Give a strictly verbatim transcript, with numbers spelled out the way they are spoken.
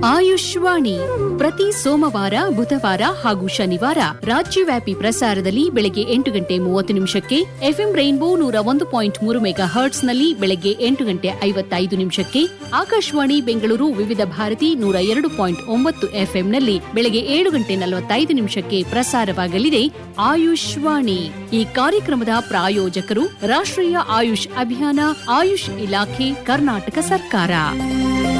ಆಯುಷ್ವಾಣಿ ಪ್ರತಿ ಸೋಮವಾರ ಬುಧವಾರ ಹಾಗೂ ಶನಿವಾರ ರಾಜ್ಯವ್ಯಾಪಿ ಪ್ರಸಾರದಲ್ಲಿ ಬೆಳಗ್ಗೆ ಎಂಟು ಗಂಟೆ ಮೂವತ್ತು ನಿಮಿಷಕ್ಕೆ, ಎಫ್ಎಂ ರೈನ್ಬೋ ನೂರ ಒಂದು ಪಾಯಿಂಟ್ ಮೂರು ಮೆಗಾ ಹರ್ಟ್ಸ್ನಲ್ಲಿ ಬೆಳಗ್ಗೆ ಎಂಟು ಗಂಟೆ ಐವತ್ತೈದು ನಿಮಿಷಕ್ಕೆ, ಆಕಾಶವಾಣಿ ಬೆಂಗಳೂರು ವಿವಿಧ ಭಾರತಿ ನೂರ ಎರಡು ಪಾಯಿಂಟ್ ಒಂಬತ್ತು ಎಫ್ಎಂನಲ್ಲಿ ಬೆಳಗ್ಗೆ ಏಳು ಗಂಟೆ ನಲವತ್ತೈದು ನಿಮಿಷಕ್ಕೆ ಪ್ರಸಾರವಾಗಲಿದೆ ಆಯುಷ್ವಾಣಿ. ಈ ಕಾರ್ಯಕ್ರಮದ ಪ್ರಾಯೋಜಕರು ರಾಷ್ಟ್ರೀಯ ಆಯುಷ್ ಅಭಿಯಾನ, ಆಯುಷ್ ಇಲಾಖೆ, ಕರ್ನಾಟಕ ಸರ್ಕಾರ.